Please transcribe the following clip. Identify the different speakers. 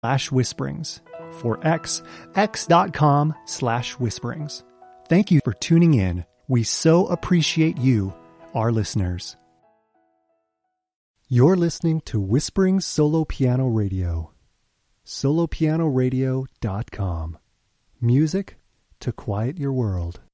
Speaker 1: whisperings. For x.com/whisperings. Thank you for tuning in. We so appreciate you, our listeners. You're listening to Whispering Solo Piano Radio. solopianoradio.com. Music to quiet your world.